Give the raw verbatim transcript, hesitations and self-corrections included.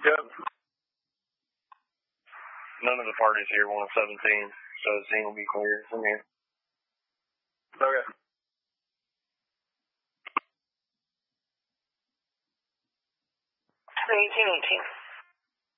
Yep. None of the parties here want a seventeen, so the scene will be clear from here. Okay. eighteen eighteen.